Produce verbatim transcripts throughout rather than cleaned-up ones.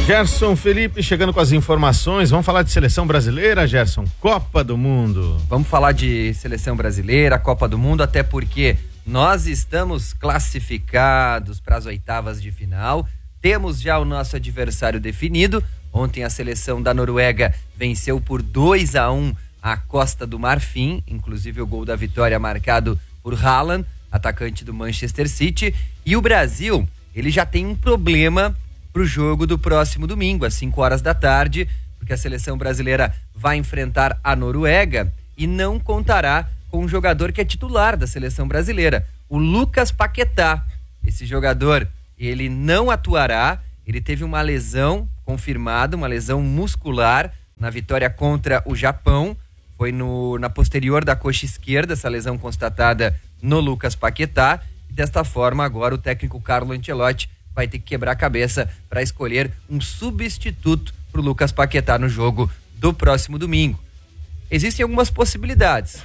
Gerson Felipe chegando com as informações. Vamos falar de seleção brasileira, Gerson? Copa do Mundo. Vamos falar de seleção brasileira, Copa do Mundo, até porque nós estamos classificados para as oitavas de final. Temos já o nosso adversário definido. Ontem a seleção da Noruega venceu por dois a um a Costa do Marfim, inclusive o gol da vitória marcado por Haaland, atacante do Manchester City. E o Brasil, ele já tem um problema para o jogo do próximo domingo, às cinco horas da tarde, porque a seleção brasileira vai enfrentar a Noruega e não contará com um jogador que é titular da seleção brasileira, o Lucas Paquetá. Esse jogador, ele não atuará, ele teve uma lesão confirmada, uma lesão muscular na vitória contra o Japão, foi no, na posterior da coxa esquerda, essa lesão constatada no Lucas Paquetá, e desta forma agora o técnico Carlo Ancelotti vai ter que quebrar a cabeça para escolher um substituto para o Lucas Paquetá no jogo do próximo domingo. Existem algumas possibilidades.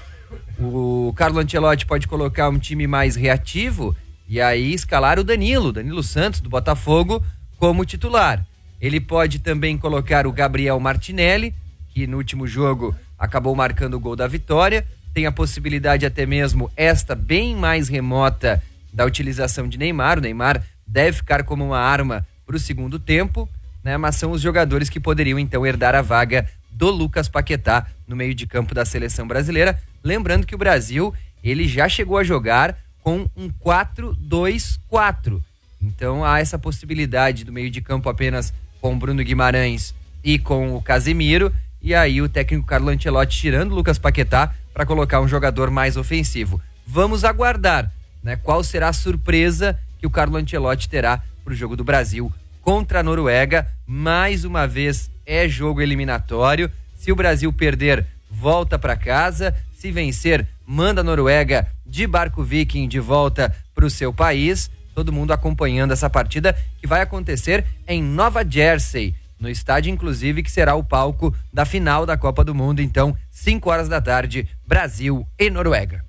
O Carlo Ancelotti pode colocar um time mais reativo e aí escalar o Danilo, Danilo Santos, do Botafogo, como titular. Ele pode também colocar o Gabriel Martinelli, que no último jogo acabou marcando o gol da vitória. Tem a possibilidade até mesmo esta bem mais remota da utilização de Neymar. O Neymar deve ficar como uma arma para o segundo tempo, né? Mas são os jogadores que poderiam então herdar a vaga do Lucas Paquetá no meio de campo da seleção brasileira. Lembrando que o Brasil, ele já chegou a jogar com um quatro dois quatro. Então há essa possibilidade do meio de campo apenas com o Bruno Guimarães e com o Casemiro. E aí o técnico Carlo Ancelotti tirando o Lucas Paquetá para colocar um jogador mais ofensivo. Vamos aguardar, né, qual será a surpresa que o Carlo Ancelotti terá para o jogo do Brasil contra a Noruega. Mais uma vez é jogo eliminatório. Se o Brasil perder, volta para casa. Se vencer, manda a Noruega de barco viking de volta para o seu país. Todo mundo acompanhando essa partida que vai acontecer em Nova Jersey, no estádio inclusive que será o palco da final da Copa do Mundo. Então, cinco horas da tarde, Brasil e Noruega.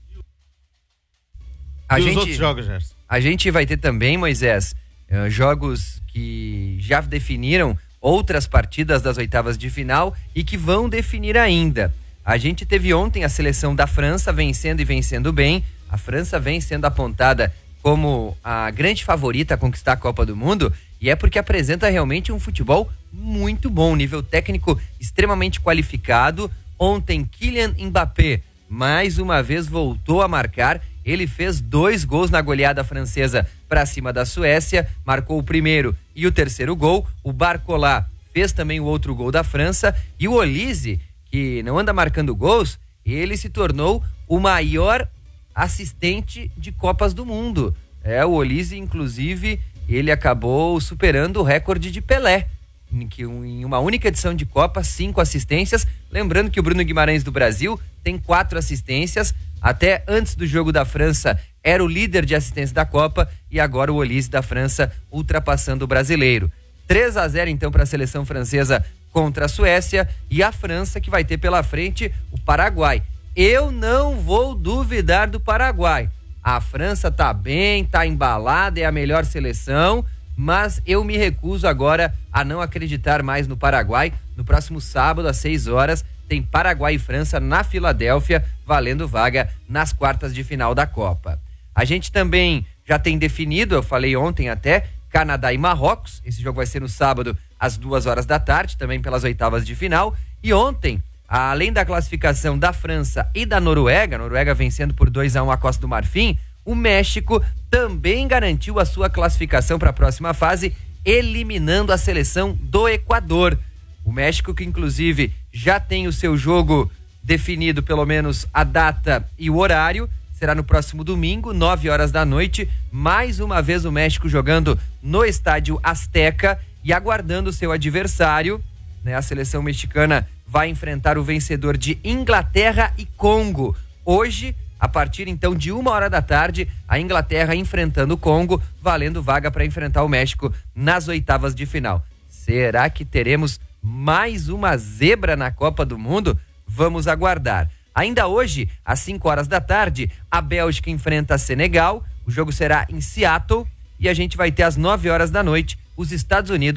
A e gente, os outros jogos, Gerson? A gente vai ter também, Moisés, uh, jogos que já definiram outras partidas das oitavas de final e que vão definir ainda. A gente teve ontem a seleção da França vencendo e vencendo bem. A França vem sendo apontada como a grande favorita a conquistar a Copa do Mundo, e é porque apresenta realmente um futebol muito bom, nível técnico extremamente qualificado. Ontem, Kylian Mbappé mais uma vez voltou a marcar. Ele fez dois gols na goleada francesa para cima da Suécia, marcou o primeiro e o terceiro gol. O Barcola fez também o outro gol da França, e o Olise, que não anda marcando gols, ele se tornou o maior assistente de Copas do Mundo. É, o Olise, inclusive, ele acabou superando o recorde de Pelé, em, que, em uma única edição de Copa, cinco assistências. Lembrando que o Bruno Guimarães do Brasil tem quatro assistências. Até antes do jogo da França era o líder de assistência da Copa, e agora o Olise da França ultrapassando o brasileiro. três a zero então para a seleção francesa contra a Suécia, e a França que vai ter pela frente o Paraguai. Eu não vou duvidar do Paraguai. A França tá bem, tá embalada, é a melhor seleção, mas eu me recuso agora a não acreditar mais no Paraguai. No próximo sábado, às seis horas, tem Paraguai e França na Filadélfia, valendo vaga nas quartas de final da Copa. A gente também já tem definido, eu falei ontem até, Canadá e Marrocos. Esse jogo vai ser no sábado, às duas horas da tarde, também pelas oitavas de final. E ontem, além da classificação da França e da Noruega, a Noruega vencendo por dois a um a Costa do Marfim, o México também garantiu a sua classificação para a próxima fase, eliminando a seleção do Equador. O México, que inclusive já tem o seu jogo definido, pelo menos a data e o horário, será no próximo domingo, nove horas da noite. Mais uma vez o México jogando no estádio Azteca e aguardando o seu adversário, né? A seleção mexicana vai enfrentar o vencedor de Inglaterra e Congo. Hoje, a partir então de uma hora da tarde, a Inglaterra enfrentando o Congo, valendo vaga para enfrentar o México nas oitavas de final. Será que teremos mais uma zebra na Copa do Mundo? Vamos aguardar. Ainda hoje, às cinco horas da tarde, a Bélgica enfrenta a Senegal. O jogo será em Seattle. E a gente vai ter às nove horas da noite os Estados Unidos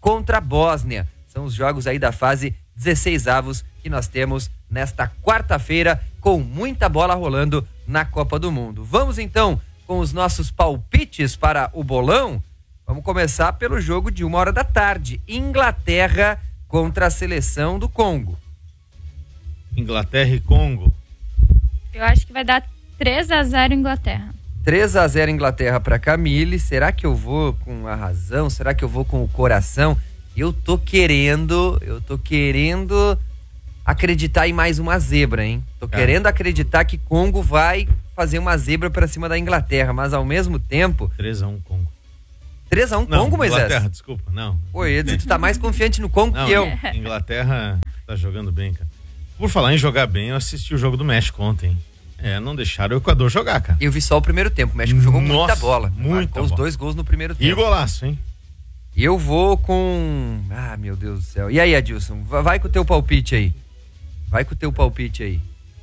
contra a Bósnia. São os jogos aí da fase dezesseis avos que nós temos nesta quarta-feira, com muita bola rolando na Copa do Mundo. Vamos então com os nossos palpites para o bolão. Vamos começar pelo jogo de uma hora da tarde. Inglaterra contra a seleção do Congo. Inglaterra e Congo. Eu acho que vai dar três a zero Inglaterra. três a zero Inglaterra para Camille. Será que eu vou com a razão? Será que eu vou com o coração? Eu tô querendo, eu tô querendo acreditar em mais uma zebra, hein? Tô Cara. querendo acreditar que Congo vai fazer uma zebra para cima da Inglaterra, mas ao mesmo tempo... três a um Congo. três a um Não, Congo, Moisés? Inglaterra, desculpa, não. Oi, Edson, tu tá mais confiante no Congo Não, que eu. Inglaterra tá jogando bem, cara. Por falar em jogar bem, eu assisti o jogo do México ontem. É, não deixaram o Equador jogar, cara. Eu vi só o primeiro tempo, o México jogou Nossa, muita bola. muita Marcou os bola. dois gols no primeiro E tempo. golaço, hein? Eu vou com... Ah, meu Deus do céu. E aí, Adilson? Va- Vai com o teu palpite aí. Vai com o teu palpite aí.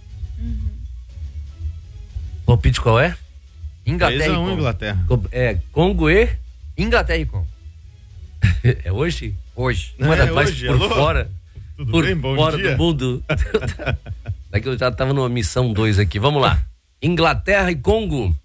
Palpite qual é? Inglaterra três e a um Congo. Inglaterra. Co- É Congo e... Inglaterra e Congo. É hoje? Hoje. Uma É das mais hoje, por alô? fora. Tudo por bem? Bom fora dia. do mundo. Daqui eu já tava numa missão dois aqui. Vamos lá. Inglaterra e Congo.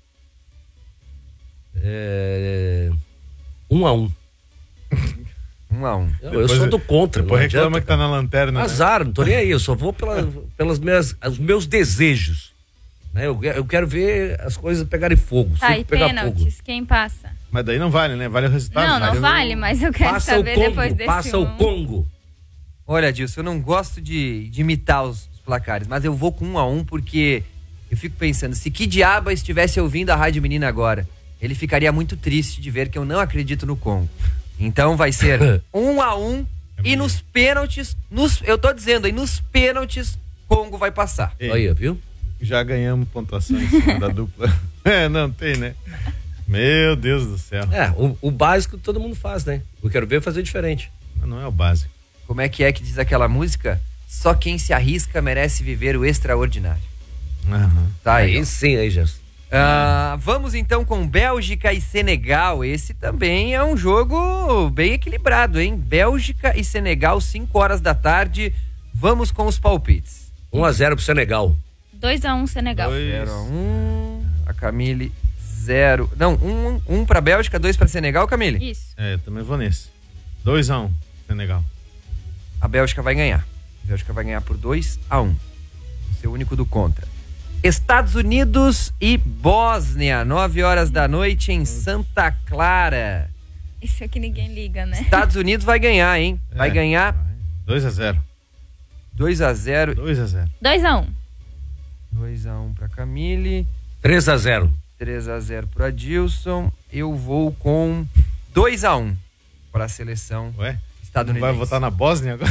É... Um a um. Um a um. Eu, eu Depois- sou do contra. Depois não reclama adianta, que tá na lanterna. Né? Azar, não tô nem aí. Eu só vou pela, pelas minhas, os meus desejos. Né? Eu, eu quero ver as coisas pegarem fogo. Tá, sempre e pegar fogo. pênaltis, quem passa? Mas daí não vale, né? Vale o resultado. Não, não o- vale, mas eu quero Passa o saber Congo, depois desse passa um. o Congo. Olha, Adilson, eu não gosto de, de imitar os, os placares, mas eu vou com um a um porque eu fico pensando, se que diaba estivesse ouvindo a Rádio Menina agora, ele ficaria muito triste de ver que eu não acredito no Congo. Então vai ser um a um e nos pênaltis, nos, eu tô dizendo aí, nos pênaltis, Congo vai passar. Ei, Aí, viu? Já ganhamos pontuação em cima da dupla. É, não tem, né? Meu Deus do céu. É, o, o básico todo mundo faz, né? Eu quero ver fazer diferente. Mas não é o básico. Como é que é que diz aquela música? Só quem se arrisca merece viver o extraordinário. Aham. Tá aí. Aí sim, aí, Gerson. Ah, vamos então com Bélgica e Senegal. Esse também é um jogo bem equilibrado, hein? Bélgica e Senegal, cinco horas da tarde. Vamos com os palpites. um a zero pro Senegal. dois a um Senegal. Dois. zero a um. A Camille, zero. Não, um, um pra Bélgica, dois pra Senegal, Camille. Isso. É, também vou nesse. dois a um, Senegal. A Bélgica vai ganhar. A Bélgica vai ganhar por dois a um. Ser o único do contra. Estados Unidos e Bósnia, nove horas da noite em Santa Clara. Isso é que ninguém liga, né? Estados Unidos vai ganhar, hein? Vai É, ganhar vai. dois a zero. dois a zero. dois a zero. dois a um. dois a um pra Camille. três a zero. três a zero pro Adilson. Eu vou com dois a um para a seleção Ué? Não estadunidense. vai votar na Bósnia agora?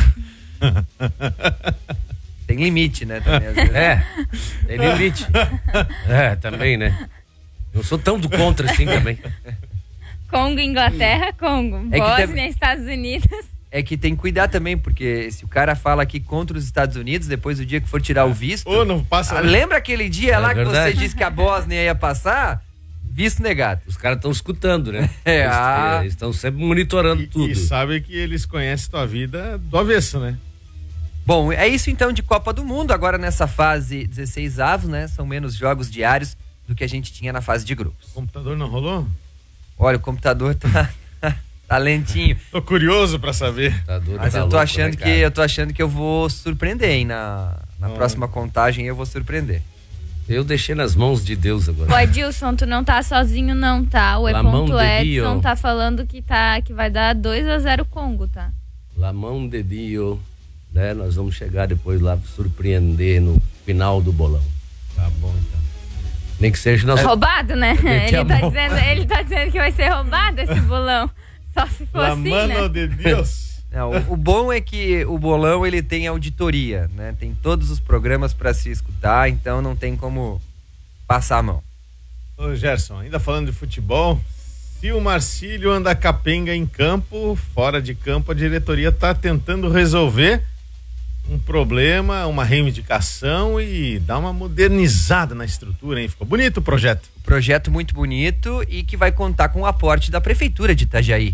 Tem limite, né? Também, às vezes. É, tem limite. É, também, né? Eu sou tão do contra assim também. Congo, Inglaterra, Congo. É que Bósnia, deve- Estados Unidos. É que tem que cuidar também, porque se o cara fala aqui contra os Estados Unidos, depois do dia que for tirar o visto... Ô, não passa... Ah, lembra aquele dia É lá que verdade. você disse que a Bósnia ia passar? Visto negado. Os caras estão escutando, né? É, Eles ah. eles estão sempre monitorando E, tudo. e sabe que eles conhecem tua vida do avesso, né? Bom, é isso então de Copa do Mundo, agora nessa fase dezesseis avos, né? São menos jogos diários do que a gente tinha na fase de grupos. O computador não rolou? Olha, o computador tá, tá lentinho. Tô curioso pra saber. Tá duro, Mas tá eu tô louco, achando né, que cara? eu tô achando que eu vou surpreender, hein? Na, na Hum. próxima contagem eu vou surpreender. Eu deixei nas mãos de Deus agora. Ô, Adilson, tu não tá sozinho não, tá? O La mão E. de Edson Dio. tá falando que, tá, que vai dar dois a zero Congo, tá? La mão de Dio, né? Nós vamos chegar depois lá pra surpreender no final do bolão. Tá bom, então. Nem que seja nós. Roubado, né? meti a Ele tá, mão. dizendo, ele tá dizendo que vai ser roubado esse bolão. Só se for La assim, mano né? de Deus. Não, o, o bom é que o bolão ele tem auditoria, né? Tem todos os programas para se escutar, então não tem como passar a mão. Ô, Gerson, ainda falando de futebol, se o Marcílio anda capenga em campo, fora de campo, a diretoria tá tentando resolver um problema, uma reivindicação e dar uma modernizada na estrutura, hein? Ficou bonito o projeto. Projeto muito bonito e que vai contar com o aporte da Prefeitura de Itajaí.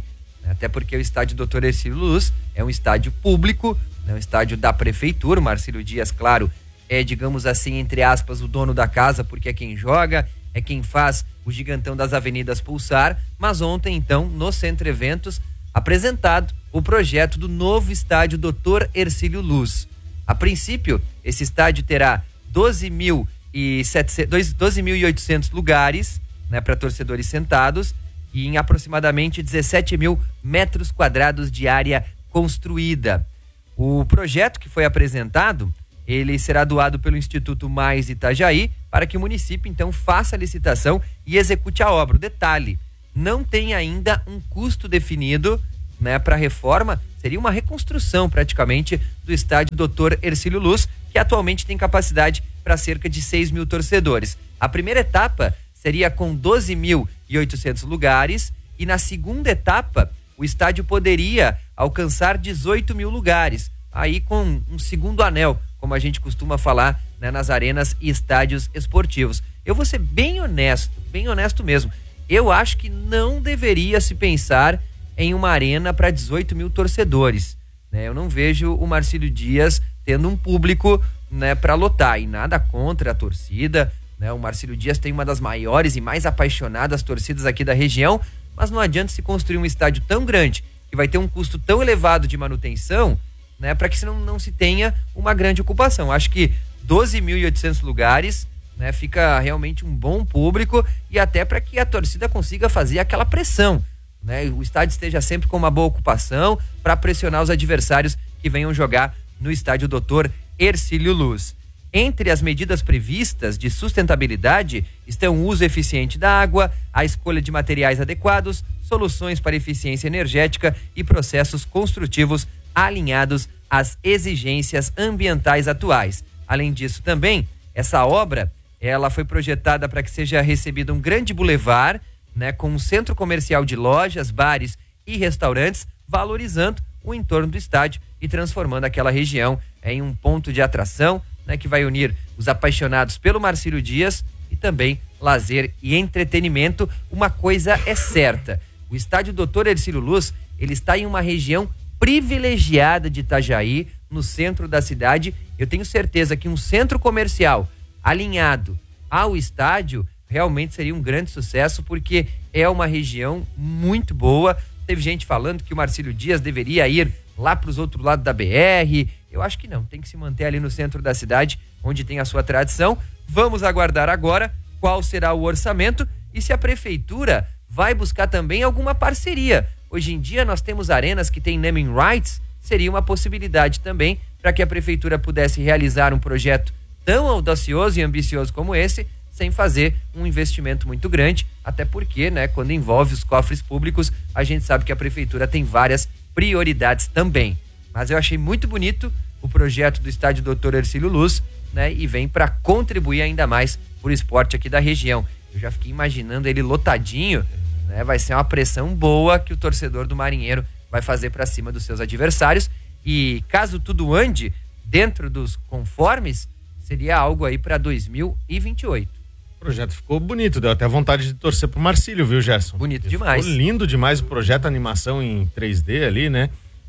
Até porque o estádio doutor Hercílio Luz é um estádio público, é um estádio da prefeitura. O Marcílio Dias, claro, é, digamos assim, entre aspas, o dono da casa, porque é quem joga, é quem faz o gigantão das avenidas pulsar. Mas ontem, então, no Centro Eventos, apresentado o projeto do novo estádio doutor Hercílio Luz. A princípio, esse estádio terá doze mil e oitocentos lugares, né, para torcedores sentados, e em aproximadamente dezessete mil metros quadrados de área construída. O projeto que foi apresentado, ele será doado pelo Instituto Mais Itajaí para que o município, então, faça a licitação e execute a obra. O detalhe, não tem ainda um custo definido, né, para a reforma. Seria uma reconstrução, praticamente, do estádio doutor Hercílio Luz, que atualmente tem capacidade para cerca de seis mil torcedores. A primeira etapa seria com doze mil e oitocentos lugares, e na segunda etapa o estádio poderia alcançar dezoito mil lugares, aí com um segundo anel, como a gente costuma falar, né, nas arenas e estádios esportivos. Eu vou ser bem honesto, bem honesto mesmo. Eu acho que não deveria se pensar em uma arena para dezoito mil torcedores, né? Eu não vejo o Marcílio Dias tendo um público, né, para lotar, e nada contra a torcida, né? O Marcílio Dias tem uma das maiores e mais apaixonadas torcidas aqui da região, mas não adianta se construir um estádio tão grande, que vai ter um custo tão elevado de manutenção, né, para que senão não se tenha uma grande ocupação. Acho que doze mil e oitocentos lugares, né, fica realmente um bom público, e até para que a torcida consiga fazer aquela pressão, né? O estádio esteja sempre com uma boa ocupação para pressionar os adversários que venham jogar no estádio doutor Hercílio Luz. Entre as medidas previstas de sustentabilidade estão o uso eficiente da água, a escolha de materiais adequados, soluções para eficiência energética e processos construtivos alinhados às exigências ambientais atuais. Além disso, também, essa obra, ela foi projetada para que seja recebido um grande bulevar, né, com um centro comercial de lojas, bares e restaurantes, valorizando o entorno do estádio e transformando aquela região em um ponto de atração, né, que vai unir os apaixonados pelo Marcílio Dias e também lazer e entretenimento. Uma coisa é certa, o estádio doutor Hercílio Luz, ele está em uma região privilegiada de Itajaí, no centro da cidade. Eu tenho certeza que um centro comercial alinhado ao estádio realmente seria um grande sucesso, porque é uma região muito boa. Teve gente falando que o Marcílio Dias deveria ir lá para os outros lados da B R. Eu acho que não, tem que se manter ali no centro da cidade, onde tem a sua tradição. Vamos aguardar agora qual será o orçamento e se a prefeitura vai buscar também alguma parceria. Hoje em dia nós temos arenas que têm naming rights, seria uma possibilidade também para que a prefeitura pudesse realizar um projeto tão audacioso e ambicioso como esse, sem fazer um investimento muito grande, até porque, né, quando envolve os cofres públicos, a gente sabe que a prefeitura tem várias prioridades também. Mas eu achei muito bonito o projeto do estádio doutor Hercílio Luz, né, e vem para contribuir ainda mais para o esporte aqui da região. Eu já fiquei imaginando ele lotadinho, né, vai ser uma pressão boa que o torcedor do Marinheiro vai fazer para cima dos seus adversários, e caso tudo ande dentro dos conformes, seria algo aí para dois mil e vinte e oito. O projeto ficou bonito, deu até vontade de torcer pro Marcílio, viu, Gerson? Bonito Ficou demais. lindo demais o projeto, a animação em três D ali, né?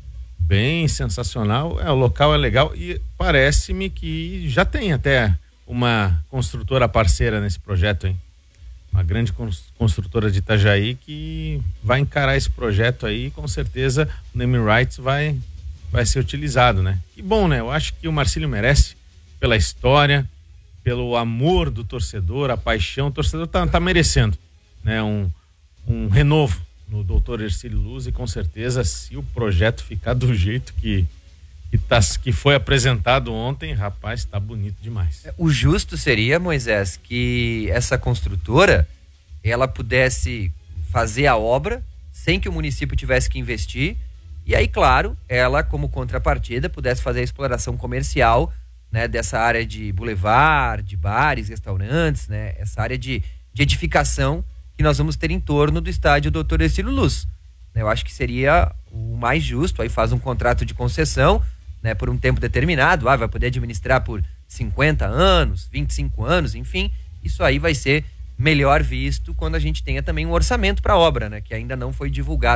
Bem sensacional. É, o local é legal e parece-me que já tem até uma construtora parceira nesse projeto, hein? Uma grande construtora de Itajaí que vai encarar esse projeto aí, e com certeza o naming rights vai, vai ser utilizado, né? Que bom, né? Eu acho que o Marcílio merece, pela história, pelo amor do torcedor, a paixão. O torcedor tá, tá merecendo, né, um, um renovo no doutor Hercílio Luz, e com certeza, se o projeto ficar do jeito que, que, tá, que foi apresentado ontem, rapaz, tá bonito demais. O justo seria, Moisés, que essa construtora, ela pudesse fazer a obra sem que o município tivesse que investir, e aí, claro, ela, como contrapartida, pudesse fazer a exploração comercial, né, dessa área de boulevard, de bares, restaurantes, né, essa área de, de edificação que nós vamos ter em torno do estádio doutor Hercílio Luz. Eu acho que seria o mais justo. Aí faz um contrato de concessão, né, por um tempo determinado, ah, vai poder administrar por cinquenta anos, vinte e cinco anos, enfim, isso aí vai ser melhor visto quando a gente tenha também um orçamento para a obra, né, que ainda não foi divulgado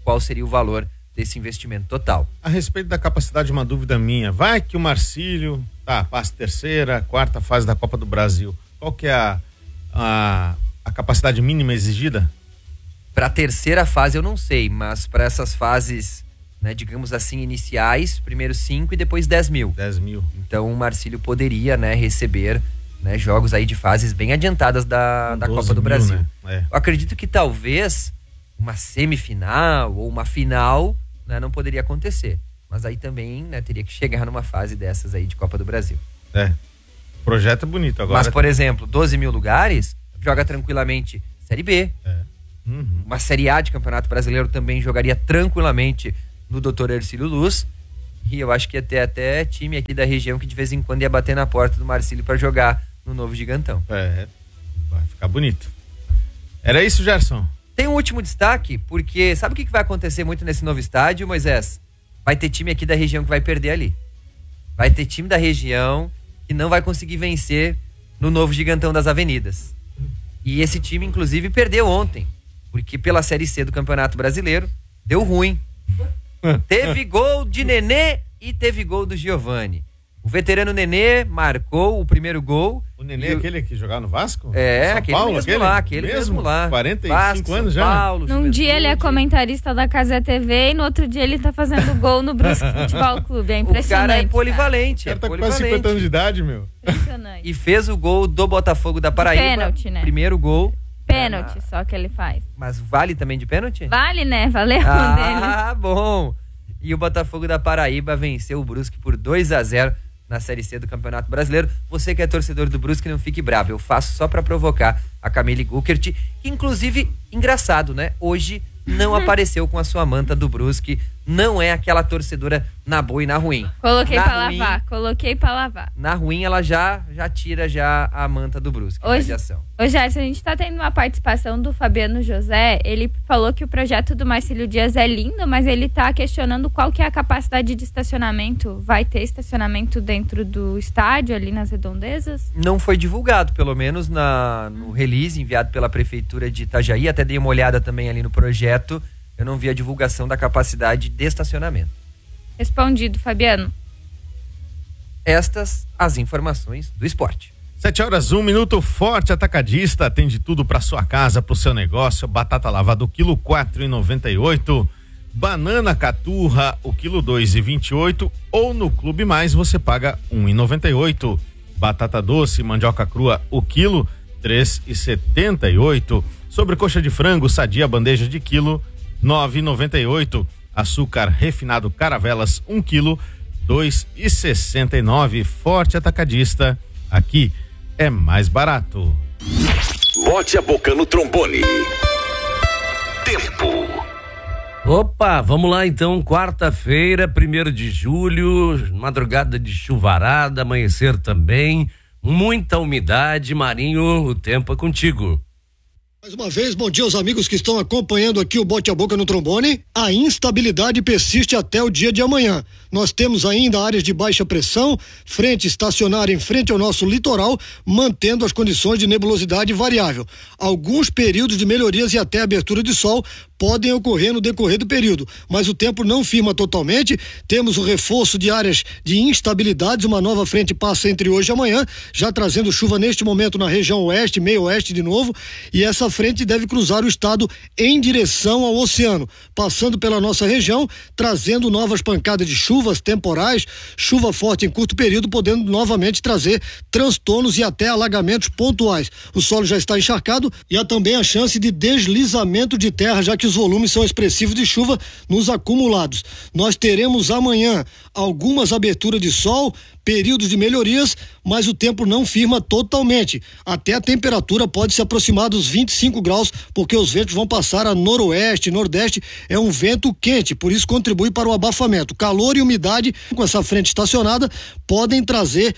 qual seria o valor desse investimento total. A respeito da capacidade, uma dúvida minha. Vai que o Marcílio, tá, passa terceira, quarta fase da Copa do Brasil. Qual que é a, a, a capacidade mínima exigida? Para a terceira fase eu não sei, mas para essas fases, né, digamos assim, iniciais, primeiro cinco e depois dez mil. dez mil. Então o Marcílio poderia, né, receber, né, jogos aí de fases bem adiantadas da, da Copa do mil, Brasil. Né? É. Eu acredito que talvez uma semifinal ou uma final, né, não poderia acontecer. Mas aí também, né, teria que chegar numa fase dessas aí de Copa do Brasil. É. O projeto é bonito agora. Mas, por exemplo, doze mil lugares, joga tranquilamente Série B. É. Uhum. Uma Série A de Campeonato Brasileiro também jogaria tranquilamente no doutor Ercílio Luz. E eu acho que ia ter até time aqui da região que de vez em quando ia bater na porta do Marcílio para jogar no novo Gigantão. É, vai ficar bonito. Era isso, Gerson? Tem um último destaque, porque sabe o que vai acontecer muito nesse novo estádio, Moisés? Vai ter time aqui da região que vai perder ali. Vai ter time da região que não vai conseguir vencer no novo Gigantão das Avenidas. E esse time, inclusive, perdeu ontem, porque pela Série C do Campeonato Brasileiro, deu ruim. Teve gol de Nenê e teve gol do Giovani. O veterano Nenê marcou o primeiro gol. O Nenê é o... aquele que jogava no Vasco? É, São aquele Paulo, mesmo aquele? lá, aquele mesmo, mesmo lá. quarenta e cinco Vasco, anos São já? Paulo, Num Juventude. dia ele é comentarista da Casa T V e no outro dia ele tá fazendo gol no Brusque Futebol Clube. É impressionante. O cara é cara. polivalente. O cara é tá com polivalente. quase cinquenta anos de idade, meu. Impressionante. E fez o gol do Botafogo da Paraíba. Pênalti, né? Primeiro gol. Pênalti só que ele faz. Mas vale também de pênalti? Vale, né? Valeu dele. Ah, bom. E o Botafogo da Paraíba venceu o Brusque por dois a zero na Série C do Campeonato Brasileiro. Você que é torcedor do Brusque, não fique bravo. Eu faço só pra provocar a Camille Guckert, que inclusive, engraçado, né? Hoje não apareceu com a sua manta do Brusque. Não é aquela torcedora na boa e na ruim. Coloquei na pra ruim, lavar, coloquei pra lavar. Na ruim, ela já, já tira já a manta do Brusque. Hoje, Ô Gerson, a gente tá tendo uma participação do Fabiano José. Ele falou que o projeto do Marcílio Dias é lindo, mas ele tá questionando qual que é a capacidade de estacionamento. Vai ter estacionamento dentro do estádio, ali nas redondezas? Não foi divulgado, pelo menos na, no release enviado pela Prefeitura de Itajaí. Até dei uma olhada também ali no projeto. Eu não vi a divulgação da capacidade de estacionamento. Respondido, Fabiano. Estas as informações do esporte. Sete horas, um minuto. Forte Atacadista, tem de tudo para sua casa, para o seu negócio. Batata lavada o quilo quatro e noventa e oito, banana caturra o quilo dois e vinte e oito, ou no Clube Mais você paga um e noventa e oito. Batata doce, mandioca crua o quilo três e setenta e oito. Sobrecoxa de frango sadia bandeja de quilo nove e noventa e oito. Açúcar refinado Caravelas um quilo dois e sessenta e nove. Forte Atacadista, aqui é mais barato. Bote a boca no trombone. Tempo. Opa, vamos lá então, quarta-feira, primeiro de julho, madrugada de chuvarada, amanhecer também, muita umidade. Marinho, o tempo é contigo. Mais uma vez, bom dia aos amigos que estão acompanhando aqui o Bote a Boca no Trombone. A instabilidade persiste até o dia de amanhã. Nós temos ainda áreas de baixa pressão, frente estacionária em frente ao nosso litoral, mantendo as condições de nebulosidade variável. Alguns períodos de melhorias e até abertura de sol podem ocorrer no decorrer do período, mas o tempo não firma totalmente. Temos o reforço de áreas de instabilidades. Uma nova frente passa entre hoje e amanhã, já trazendo chuva neste momento na região oeste, meio oeste de novo, e essa frente deve cruzar o estado em direção ao oceano, passando pela nossa região, trazendo novas pancadas de chuvas temporais, chuva forte em curto período, podendo novamente trazer transtornos e até alagamentos pontuais. O solo já está encharcado e há também a chance de deslizamento de terra, já que os volumes são expressivos de chuva nos acumulados. Nós teremos amanhã algumas aberturas de sol, períodos de melhorias, mas o tempo não firma totalmente. Até a temperatura pode se aproximar dos vinte e cinco graus, porque os ventos vão passar a noroeste, nordeste. É um vento quente, por isso contribui para o abafamento. Calor e umidade com essa frente estacionada podem trazer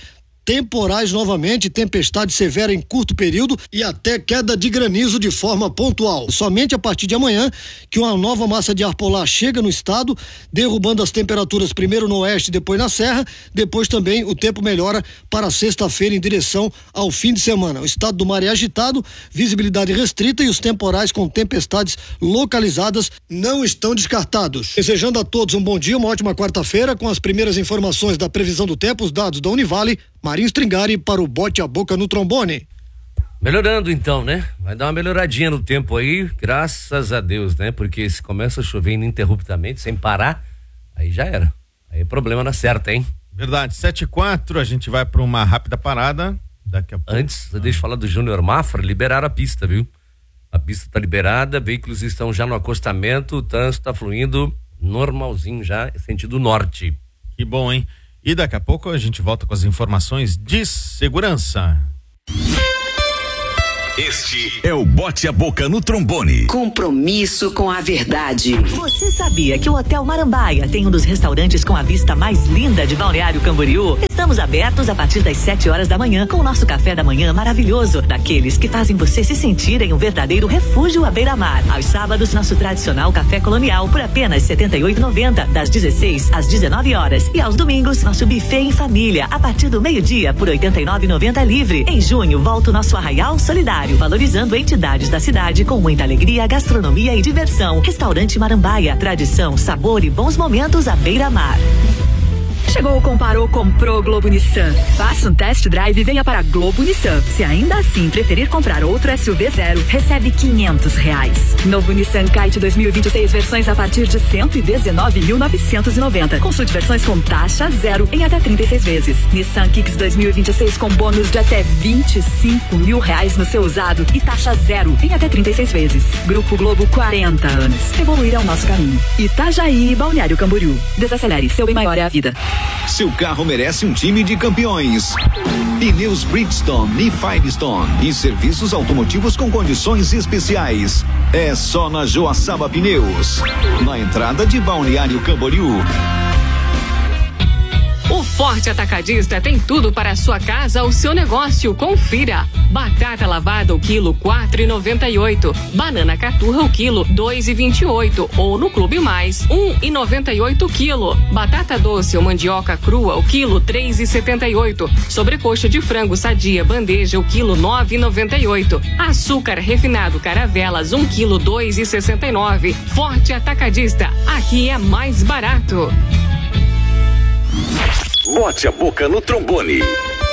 temporais novamente, tempestade severa em curto período e até queda de granizo de forma pontual. Somente a partir de amanhã que uma nova massa de ar polar chega no estado, derrubando as temperaturas primeiro no oeste, depois na serra, depois também o tempo melhora para sexta-feira em direção ao fim de semana. O estado do mar é agitado, visibilidade restrita e os temporais com tempestades localizadas não estão descartados. Desejando a todos um bom dia, uma ótima quarta-feira com as primeiras informações da previsão do tempo, os dados da Univale, Marinho Stringari para o Bote a Boca no Trombone. Melhorando então, né? Vai dar uma melhoradinha no tempo aí, graças a Deus, né? Porque se começa a chover ininterruptamente, sem parar, aí já era. Aí é problema na certa, hein? Verdade, sete e quatro, a gente vai para uma rápida parada. Daqui a pouco. Antes, ah. deixa eu falar do Júnior Mafra, liberaram a pista, viu? A pista está liberada, veículos estão já no acostamento, o trânsito está fluindo normalzinho já, sentido norte. Que bom, hein? E daqui a pouco a gente volta com as informações de segurança. Este é o Bote a Boca no Trombone. Compromisso com a verdade. Você sabia que o Hotel Marambaia tem um dos restaurantes com a vista mais linda de Balneário Camboriú? Estamos abertos a partir das sete horas da manhã com o nosso café da manhã maravilhoso, daqueles que fazem você se sentir em um verdadeiro refúgio à beira-mar. Aos sábados, nosso tradicional café colonial por apenas setenta e oito reais e noventa centavos, das dezesseis às dezenove horas. E aos domingos, nosso buffet em família a partir do meio-dia por oitenta e nove reais e noventa centavos livre. Em junho, volta o nosso Arraial Solidário, valorizando entidades da cidade com muita alegria, gastronomia e diversão. Restaurante Marambaia, tradição, sabor e bons momentos à beira-mar. Chegou, comparou, comprou Globo Nissan. Faça um test drive e venha para Globo Nissan. Se ainda assim preferir comprar outro S U V zero, recebe quinhentos reais. Novo Nissan Kite dois mil e vinte e seis, versões a partir de cento e dezenove mil novecentos e noventa. Consulte versões com taxa zero em até trinta e seis vezes. Nissan Kicks dois mil e vinte e seis com bônus de até vinte e cinco mil reais no seu usado e taxa zero em até trinta e seis vezes. Grupo Globo, quarenta anos. Evoluir é o nosso caminho. Itajaí e Balneário Camboriú. Desacelere, seu bem maior é a vida. Seu carro merece um time de campeões. Pneus Bridgestone e Firestone e serviços automotivos com condições especiais. É só na Joaçaba Pneus, na entrada de Balneário Camboriú. O Forte Atacadista tem tudo para a sua casa ou seu negócio. Confira. Batata lavada o quilo quatro reais e noventa e oito. Banana caturra o quilo dois reais e vinte e oito. Ou no Clube Mais, um real e noventa e oito o quilo. Batata doce ou mandioca crua o quilo três reais e setenta e oito. Sobrecoxa de frango sadia bandeja o quilo nove reais e noventa e oito. Açúcar refinado Caravelas um quilo dois reais e sessenta e nove. Forte Atacadista. Aqui é mais barato. Bote a Boca no Trombone.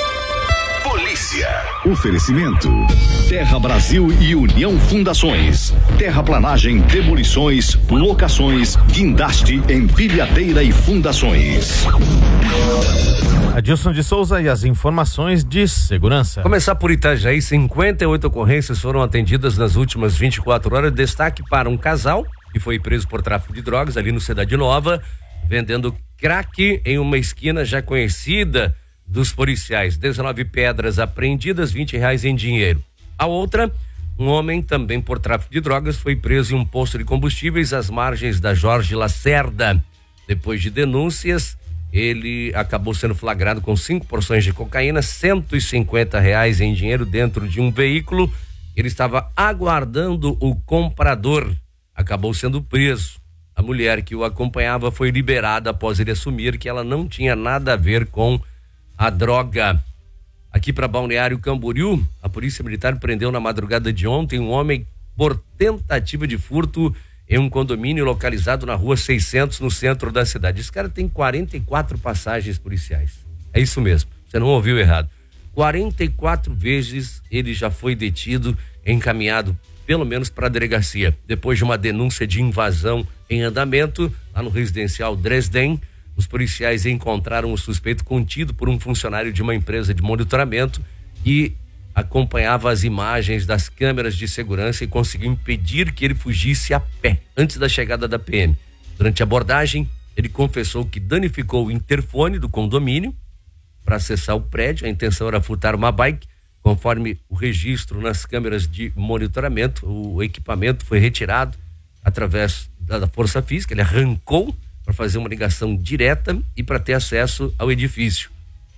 Polícia. Oferecimento: Terra Brasil e União Fundações. Terraplanagem, demolições, locações, guindaste, empilhadeira e fundações. Adilson de Souza e as informações de segurança. Começar por Itajaí, cinquenta e oito ocorrências foram atendidas nas últimas vinte e quatro horas. Destaque para um casal que foi preso por tráfico de drogas ali no Cidade Nova, vendendo crack em uma esquina já conhecida dos policiais. dezenove pedras apreendidas, vinte reais em dinheiro. A outra, um homem também por tráfico de drogas foi preso em um posto de combustíveis às margens da Jorge Lacerda. Depois de denúncias, ele acabou sendo flagrado com cinco porções de cocaína, cento e cinquenta reais em dinheiro dentro de um veículo. Ele estava aguardando o comprador, acabou sendo preso. A mulher que o acompanhava foi liberada após ele assumir que ela não tinha nada a ver com a droga. Aqui para Balneário Camboriú, a Polícia Militar prendeu na madrugada de ontem um homem por tentativa de furto em um condomínio localizado na rua seiscentos, no centro da cidade. Esse cara tem quarenta e quatro passagens policiais. É isso mesmo, você não ouviu errado. quarenta e quatro vezes ele já foi detido, encaminhado pelo menos para a delegacia. Depois de uma denúncia de invasão em andamento, lá no residencial Dresden, os policiais encontraram o suspeito contido por um funcionário de uma empresa de monitoramento que acompanhava as imagens das câmeras de segurança e conseguiu impedir que ele fugisse a pé antes da chegada da P M. Durante a abordagem, ele confessou que danificou o interfone do condomínio para acessar o prédio. A intenção era furtar uma bike. Conforme o registro nas câmeras de monitoramento, o equipamento foi retirado através da força física. Ele arrancou para fazer uma ligação direta e para ter acesso ao edifício.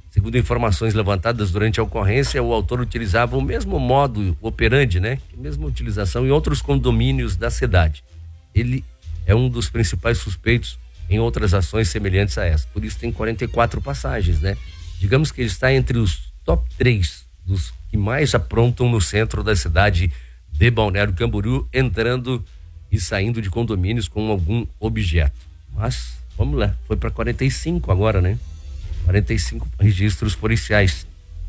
Segundo informações levantadas durante a ocorrência, o autor utilizava o mesmo modo operandi, né? A mesma utilização em outros condomínios da cidade. Ele é um dos principais suspeitos em outras ações semelhantes a essa. Por isso tem quarenta e quatro passagens, né? Digamos que ele está entre os top três dos que mais aprontam no centro da cidade de Balneário Camboriú, entrando e saindo de condomínios com algum objeto. Mas, vamos lá, foi para quarenta e cinco agora, né? quarenta e cinco registros policiais.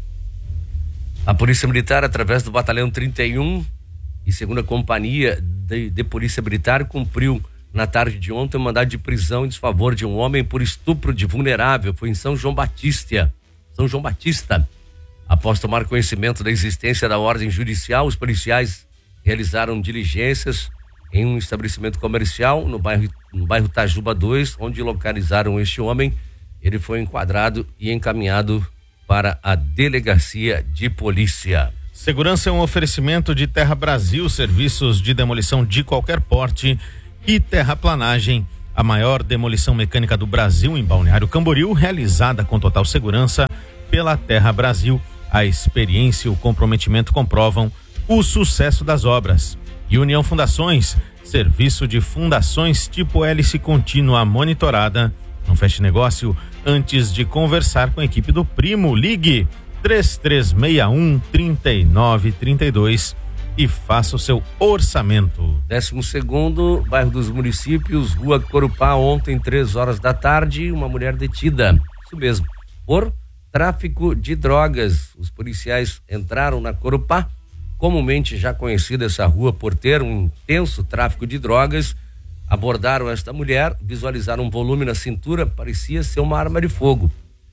A Polícia Militar, através do Batalhão trinta e um e segunda Companhia de, de Polícia Militar, cumpriu na tarde de ontem um mandado de prisão em desfavor de um homem por estupro de vulnerável. Foi em São João Batista. São João Batista. Após tomar conhecimento da existência da ordem judicial, os policiais realizaram diligências em um estabelecimento comercial no bairro, no bairro Tajuba dois, onde localizaram este homem. Ele foi enquadrado e encaminhado para a delegacia de polícia. Segurança é um oferecimento de Terra Brasil, serviços de demolição de qualquer porte, e terraplanagem, a maior demolição mecânica do Brasil em Balneário Camboriú, realizada com total segurança pela Terra Brasil. A experiência e o comprometimento comprovam o sucesso das obras. E União Fundações, serviço de fundações tipo hélice contínua monitorada. Não feche negócio antes de conversar com a equipe do Primo. Ligue três três seis um, três nove três dois e faça o seu orçamento. Décimo segundo, bairro dos Municípios, Rua Corupá, ontem, três horas da tarde, uma mulher detida. Isso mesmo, por tráfico de drogas. Os policiais entraram na Corupá, comumente já conhecida essa rua por ter um intenso tráfico de drogas. Abordaram esta mulher, visualizaram um volume na cintura, parecia ser uma arma de fogo.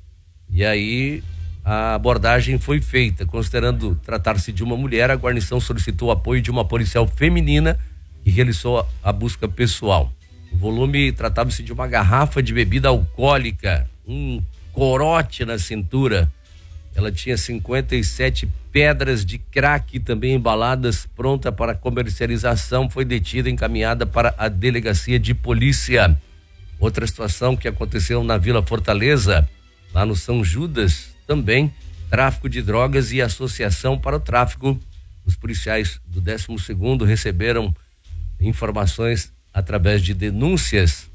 E aí a abordagem foi feita. Considerando tratar-se de uma mulher, a guarnição solicitou o apoio de uma policial feminina que realizou a, a busca pessoal. O volume tratava-se de uma garrafa de bebida alcoólica, um corote na cintura. Ela tinha cinquenta e sete pedras de crack também embaladas, pronta para comercialização. Foi detida e encaminhada para a delegacia de polícia. Outra situação que aconteceu na Vila Fortaleza, lá no São Judas, também tráfico de drogas e associação para o tráfico. Os policiais do décimo segundo receberam informações através de denúncias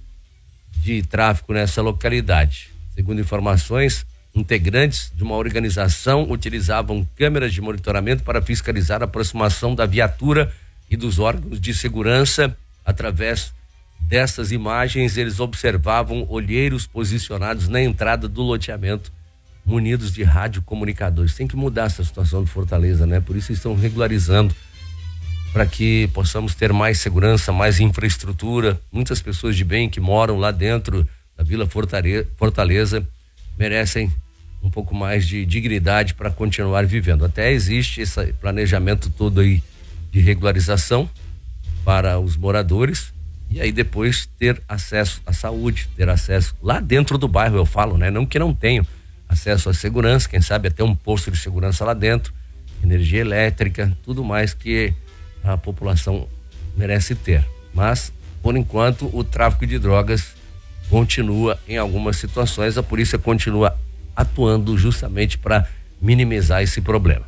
de tráfico nessa localidade. Segundo informações, integrantes de uma organização utilizavam câmeras de monitoramento para fiscalizar a aproximação da viatura e dos órgãos de segurança. Através dessas imagens, eles observavam olheiros posicionados na entrada do loteamento, munidos de radiocomunicadores. Tem que mudar essa situação de Fortaleza, né? Por isso estão regularizando, para que possamos ter mais segurança, mais infraestrutura. Muitas pessoas de bem que moram lá dentro da Vila Fortaleza merecem um pouco mais de dignidade para continuar vivendo. Até existe esse planejamento todo aí de regularização para os moradores, e aí depois ter acesso à saúde, ter acesso lá dentro do bairro, eu falo, né? Não que não tenham acesso à segurança, quem sabe até um posto de segurança lá dentro, energia elétrica, tudo mais que a população merece ter. Mas, por enquanto, o tráfico de drogas continua em algumas situações. A polícia continua atuando justamente para minimizar esse problema.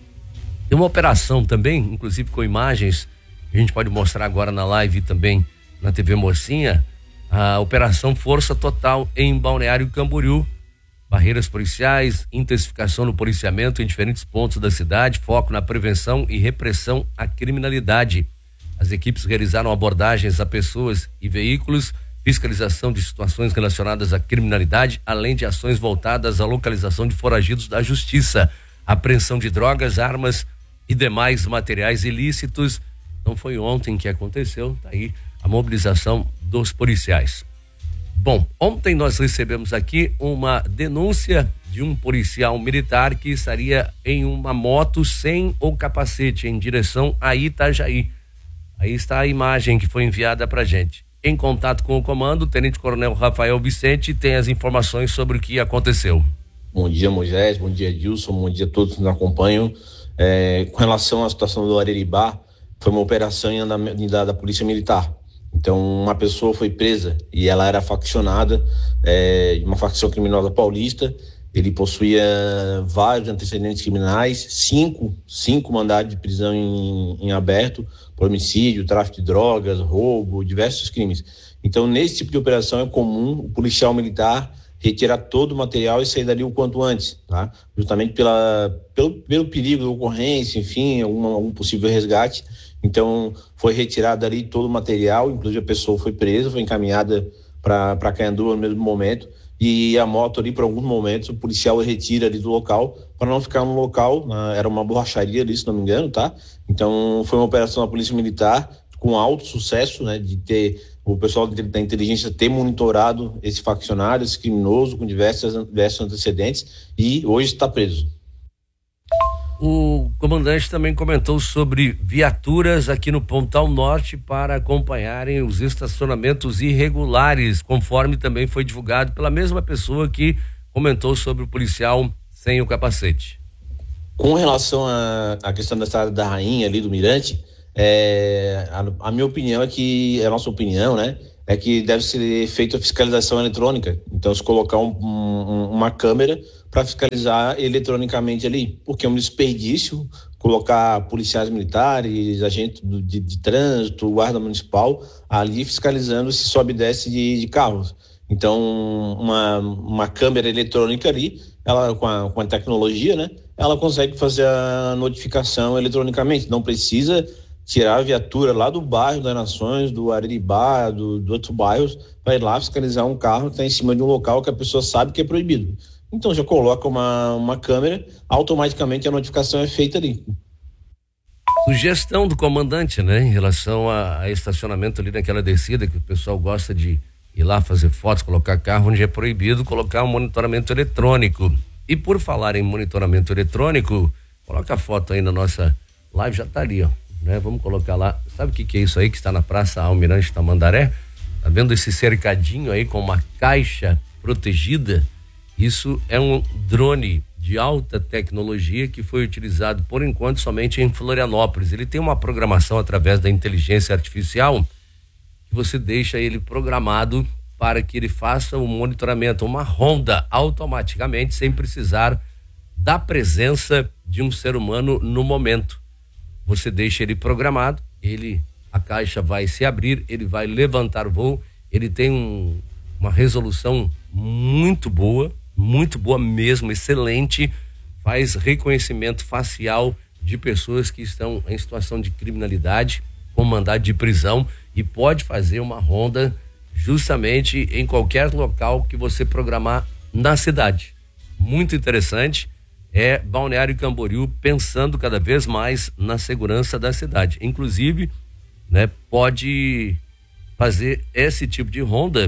Tem uma operação também, inclusive com imagens, a gente pode mostrar agora na live também na T V Mocinha, a Operação Força Total em Balneário Camboriú. Barreiras policiais, intensificação no policiamento em diferentes pontos da cidade, foco na prevenção e repressão à criminalidade. As equipes realizaram abordagens a pessoas e veículos, fiscalização de situações relacionadas à criminalidade, além de ações voltadas à localização de foragidos da justiça, apreensão de drogas, armas e demais materiais ilícitos. Não foi ontem que aconteceu, tá aí a mobilização dos policiais. Bom, ontem nós recebemos aqui uma denúncia de um policial militar que estaria em uma moto sem o capacete em direção a Itajaí. Aí está a imagem que foi enviada pra gente. Em contato com o comando, o Tenente Coronel Rafael Vicente tem as informações sobre o que aconteceu. Bom dia, Moisés, bom dia, Dilson, bom dia a todos que nos acompanham. É, com relação à situação do Areribá, foi uma operação em andamento da, da Polícia Militar. Então, uma pessoa foi presa e ela era faccionada, é, uma facção criminosa paulista, Ele possuía vários antecedentes criminais, cinco, cinco mandados de prisão em, em aberto, por homicídio, tráfico de drogas, roubo, diversos crimes. Então, nesse tipo de operação é comum o policial militar retirar todo o material e sair dali o quanto antes, tá? Justamente pela, pelo, pelo perigo da ocorrência, enfim, algum, algum possível resgate. Então, foi retirado ali todo o material, inclusive a pessoa foi presa, foi encaminhada para Caianduva no mesmo momento, e a moto ali, por alguns momentos, o policial retira ali do local, para não ficar no local, na, era uma borracharia ali, se não me engano, tá? Então, foi uma operação da Polícia Militar com alto sucesso, né, de ter o pessoal da inteligência ter monitorado esse faccionário, esse criminoso com diversos, diversos antecedentes, e hoje está preso. O comandante também comentou sobre viaturas aqui no Pontal Norte para acompanharem os estacionamentos irregulares, conforme também foi divulgado pela mesma pessoa que comentou sobre o policial sem o capacete. Com relação à questão da Estrada da Rainha ali do Mirante, é, a, a minha opinião é que, é a nossa opinião, né, é que deve ser feita a fiscalização eletrônica. Então, se colocar um, um, uma câmera para fiscalizar eletronicamente ali, porque é um desperdício colocar policiais militares, agentes do, de, de trânsito, guarda municipal ali fiscalizando se sobe e desce de, de carros. Então, uma, uma câmera eletrônica ali, ela com a, com a tecnologia, né, ela consegue fazer a notificação eletronicamente, não precisa tirar a viatura lá do bairro das Nações, do Araribá, do, do outros bairros, para ir lá fiscalizar um carro que está em cima de um local que a pessoa sabe que é proibido. Então já coloca uma, uma câmera, automaticamente a notificação é feita ali. Sugestão do comandante, né, em relação a, a estacionamento ali naquela descida, que o pessoal gosta de ir lá fazer fotos, colocar carro onde é proibido, colocar um monitoramento eletrônico. E por falar em monitoramento eletrônico, coloca a foto aí na nossa live, já tá ali, ó. Né? Vamos colocar lá, sabe o que que é isso aí que está na Praça Almirante Tamandaré? Tá vendo esse cercadinho aí com uma caixa protegida? Isso é um drone de alta tecnologia que foi utilizado por enquanto somente em Florianópolis. Ele tem uma programação através da inteligência artificial que você deixa ele programado para que ele faça o monitoramento, uma ronda automaticamente sem precisar da presença de um ser humano no momento. Você deixa ele programado, ele, a caixa vai se abrir, ele vai levantar voo, ele tem um, uma resolução muito boa, muito boa mesmo, excelente, faz reconhecimento facial de pessoas que estão em situação de criminalidade, com mandado de prisão, e pode fazer uma ronda justamente em qualquer local que você programar na cidade. Muito interessante. É Balneário Camboriú pensando cada vez mais na segurança da cidade. Inclusive, né, pode fazer esse tipo de ronda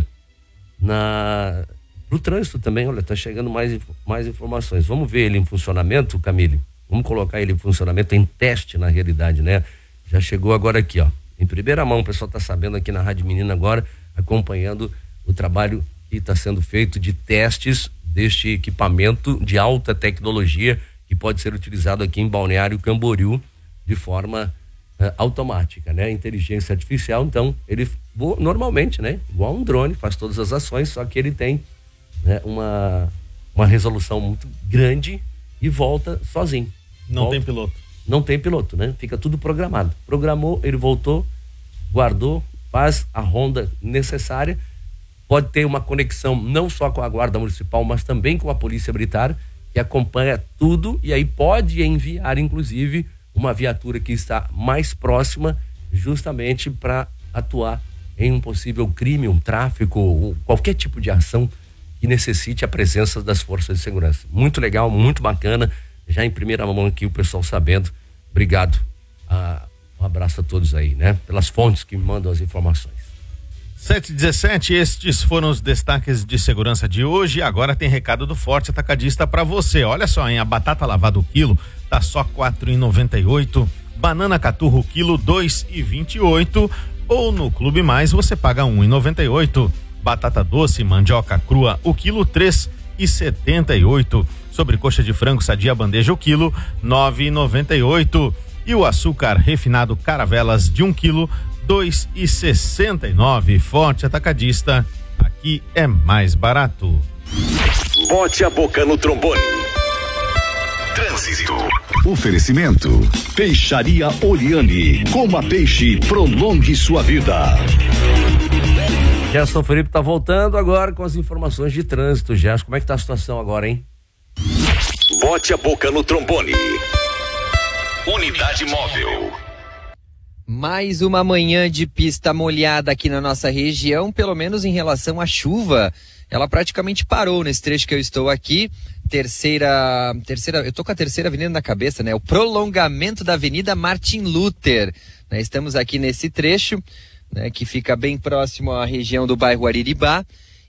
na pro trânsito também. Olha, tá chegando mais, mais informações. Vamos ver ele em funcionamento, Camille? Vamos colocar ele em funcionamento, em teste na realidade, né? Já chegou agora aqui, ó. Em primeira mão, o pessoal tá sabendo aqui na Rádio Menina agora, acompanhando o trabalho que está sendo feito de testes deste equipamento de alta tecnologia que pode ser utilizado aqui em Balneário Camboriú de forma uh, automática, né? Inteligência artificial, então ele voa normalmente, né? Igual um drone, faz todas as ações, só que ele tem, né, uma, uma resolução muito grande e volta sozinho. Não volta, tem piloto. Não tem piloto, né? Fica tudo programado. Programou, ele voltou, guardou, faz a ronda necessária. Pode ter uma conexão não só com a Guarda Municipal, mas também com a Polícia Militar, que acompanha tudo e aí pode enviar, inclusive, uma viatura que está mais próxima, justamente para atuar em um possível crime, um tráfico, ou qualquer tipo de ação que necessite a presença das forças de segurança. Muito legal, muito bacana. Já em primeira mão aqui o pessoal sabendo. Obrigado. Ah, um abraço a todos aí, né? Pelas fontes que me mandam as informações. sete e dezessete, estes foram os destaques de segurança de hoje. Agora tem recado do Forte Atacadista para você. Olha só, hein? A batata lavada o quilo tá só quatro reais e noventa e oito centavos. Banana caturra o quilo dois reais e vinte e oito centavos. Ou no Clube Mais você paga um real e noventa e oito centavos. Batata doce, mandioca crua o quilo três reais e setenta e oito centavos. Sobrecoxa de frango sadia bandeja o quilo nove reais e noventa e oito centavos. E o açúcar refinado Caravelas de um quilo dois reais e sessenta e nove centavos. Forte Atacadista, aqui é mais barato. Bote a boca no trombone. Trânsito. Oferecimento. Peixaria Oriane. Coma peixe, prolongue sua vida. Gerson Felipe tá voltando agora com as informações de trânsito. Gerson, como é que tá a situação agora, hein? Bote a boca no trombone. Unidade móvel. Mais uma manhã de pista molhada aqui na nossa região, pelo menos em relação à chuva. Ela praticamente parou nesse trecho que eu estou aqui. Terceira, terceira, eu tô com a terceira avenida na cabeça, né? O prolongamento da Avenida Martin Luther. Né? Estamos aqui nesse trecho, né? Que fica bem próximo à região do bairro Ariribá.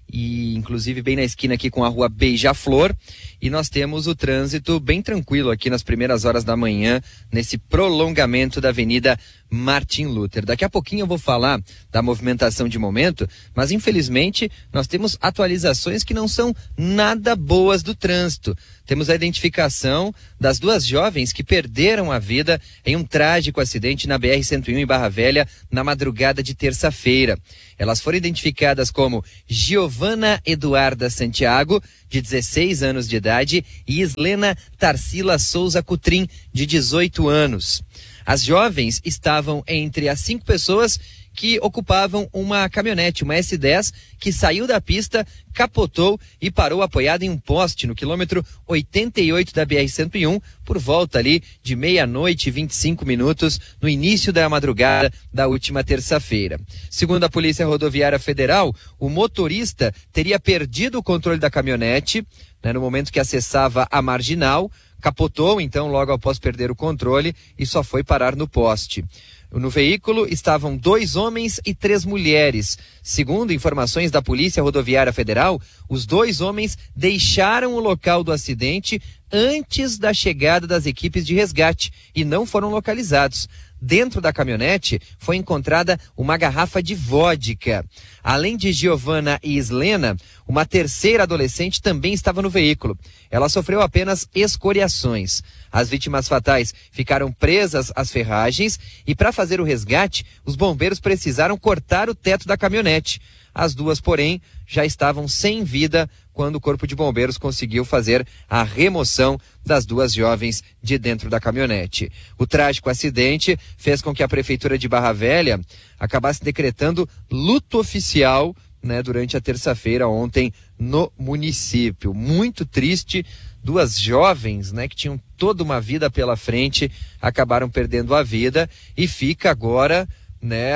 E inclusive bem na esquina aqui com a rua Beija-Flor, e nós temos o trânsito bem tranquilo aqui nas primeiras horas da manhã, nesse prolongamento da Avenida Martin Luther. Daqui a pouquinho eu vou falar da movimentação de momento, mas infelizmente nós temos atualizações que não são nada boas do trânsito. Temos a identificação das duas jovens que perderam a vida em um trágico acidente na B R cento e um em Barra Velha na madrugada de terça-feira. Elas foram identificadas como Giovana Eduarda Santiago, de dezesseis anos de idade, e Islena Tarsila Souza Cutrim, de dezoito anos. As jovens estavam entre as cinco pessoas que ocupavam uma caminhonete, uma S dez, que saiu da pista, capotou e parou apoiada em um poste no quilômetro oitenta e oito da B R cento e um, por volta ali de meia-noite e vinte e cinco minutos, no início da madrugada da última terça-feira. Segundo a Polícia Rodoviária Federal, o motorista teria perdido o controle da caminhonete, né, no momento que acessava a marginal, capotou então logo após perder o controle e só foi parar no poste. No veículo estavam dois homens e três mulheres. Segundo informações da Polícia Rodoviária Federal, os dois homens deixaram o local do acidente antes da chegada das equipes de resgate e não foram localizados. Dentro da caminhonete foi encontrada uma garrafa de vodka. Além de Giovana e Islena, uma terceira adolescente também estava no veículo. Ela sofreu apenas escoriações. As vítimas fatais ficaram presas às ferragens e, para fazer o resgate, os bombeiros precisaram cortar o teto da caminhonete. As duas, porém, já estavam sem vida quando o Corpo de Bombeiros conseguiu fazer a remoção das duas jovens de dentro da caminhonete. O trágico acidente fez com que a Prefeitura de Barra Velha acabasse decretando luto oficial, né, durante a terça-feira ontem no município. Muito triste, duas jovens, né, que tinham toda uma vida pela frente, acabaram perdendo a vida, e fica agora, né,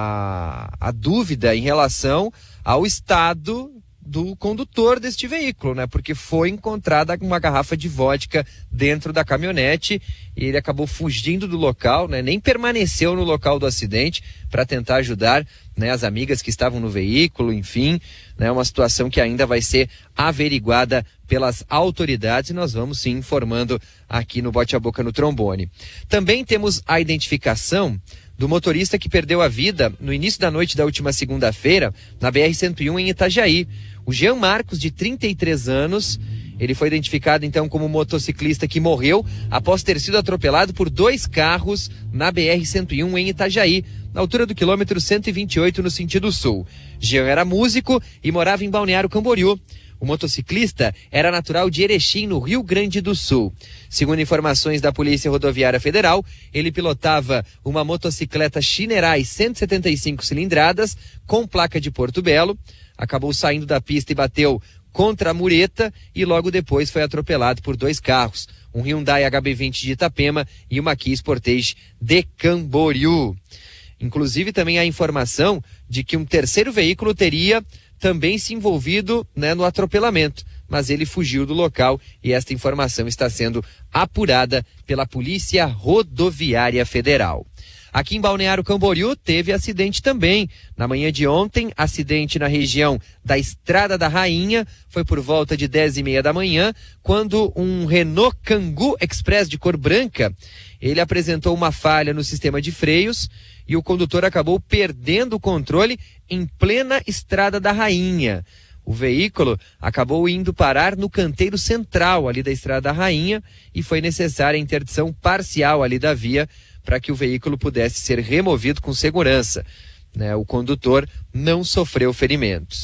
a, a dúvida em relação ao estado do condutor deste veículo, né? Porque foi encontrada uma garrafa de vodka dentro da caminhonete e ele acabou fugindo do local, né? Nem permaneceu no local do acidente para tentar ajudar, né, as amigas que estavam no veículo, enfim, né? Uma situação que ainda vai ser averiguada pelas autoridades e nós vamos sim informando aqui no Bote a Boca no Trombone. Também temos a identificação do motorista que perdeu a vida no início da noite da última segunda-feira na B R cento e um em Itajaí. O Jean Marcos, de trinta e três anos, ele foi identificado então como motociclista que morreu após ter sido atropelado por dois carros na B R cento e um em Itajaí, na altura do quilômetro cento e vinte e oito no sentido sul. Jean era músico e morava em Balneário Camboriú. O motociclista era natural de Erechim, no Rio Grande do Sul. Segundo informações da Polícia Rodoviária Federal, ele pilotava uma motocicleta Shinerai cento e setenta e cinco cilindradas com placa de Porto Belo, acabou saindo da pista e bateu contra a mureta e logo depois foi atropelado por dois carros, um Hyundai H B vinte de Itapema e uma Kia Sportage de Camboriú. Inclusive também há informação de que um terceiro veículo teria também se envolvido, né, no atropelamento, mas ele fugiu do local e esta informação está sendo apurada pela Polícia Rodoviária Federal. Aqui em Balneário Camboriú teve acidente também. Na manhã de ontem, acidente na região da Estrada da Rainha, foi por volta de dez e meia da manhã, quando um Renault Kangoo Express de cor branca, ele apresentou uma falha no sistema de freios e o condutor acabou perdendo o controle em plena Estrada da Rainha. O veículo acabou indo parar no canteiro central ali da Estrada da Rainha e foi necessária a interdição parcial ali da via para que o veículo pudesse ser removido com segurança. Né? O condutor não sofreu ferimentos.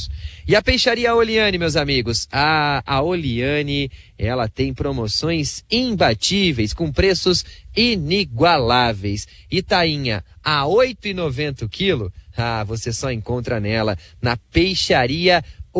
E a Peixaria Oliane, meus amigos? A, a Oliane, ela tem promoções imbatíveis, com preços inigualáveis. E tainha a oito reais e noventa centavos o quilo? Ah, você só encontra nela, na Peixaria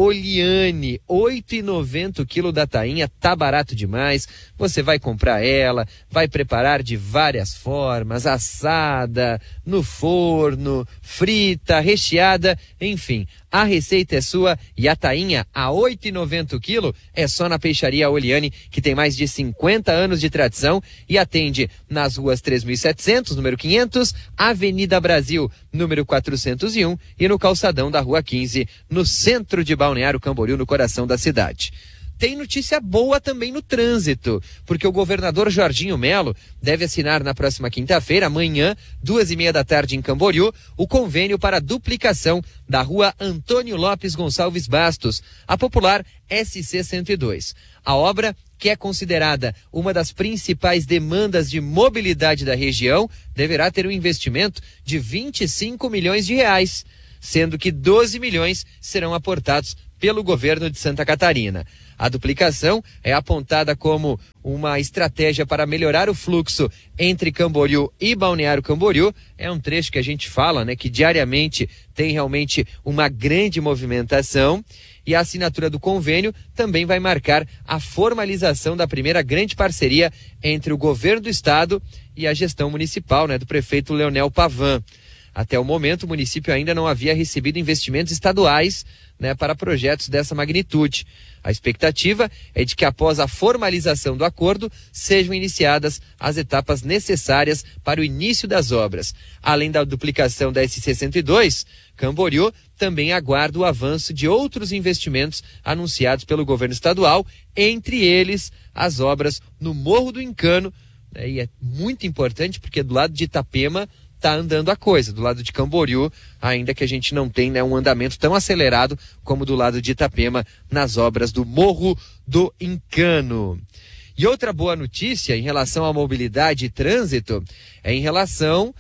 Oliane, oito reais e noventa centavos o quilo da tainha, tá barato demais. Você vai comprar ela, vai preparar de várias formas, assada, no forno, frita, recheada, enfim. A receita é sua e a tainha a oito reais e noventa centavos o quilo é só na Peixaria Oliane, que tem mais de cinquenta anos de tradição e atende nas ruas três mil e setecentos, número quinhentos, Avenida Brasil, número quatrocentos e um e no calçadão da Rua quinze, no centro de Balneário Camboriú, no coração da cidade. Tem notícia boa também no trânsito, porque o governador Jorginho Melo deve assinar na próxima quinta-feira, amanhã, duas e meia da tarde em Camboriú, o convênio para a duplicação da Rua Antônio Lopes Gonçalves Bastos, a popular S C cento e dois. A obra, que é considerada uma das principais demandas de mobilidade da região, deverá ter um investimento de vinte e cinco milhões de reais, sendo que doze milhões serão aportados pelo governo de Santa Catarina. A duplicação é apontada como uma estratégia para melhorar o fluxo entre Camboriú e Balneário Camboriú. É um trecho que a gente fala, né, que diariamente tem realmente uma grande movimentação. E a assinatura do convênio também vai marcar a formalização da primeira grande parceria entre o governo do estado e a gestão municipal, né, do prefeito Leonel Pavan. Até o momento, o município ainda não havia recebido investimentos estaduais, né, para projetos dessa magnitude. A expectativa é de que após a formalização do acordo, sejam iniciadas as etapas necessárias para o início das obras. Além da duplicação da S C cento e dois, Camboriú também aguarda o avanço de outros investimentos anunciados pelo governo estadual, entre eles as obras no Morro do Encano, né, e é muito importante porque do lado de Itapema está andando a coisa, do lado de Camboriú, ainda que a gente não tenha, né, um andamento tão acelerado como do lado de Itapema nas obras do Morro do Encano. E outra boa notícia em relação à mobilidade e trânsito é em relação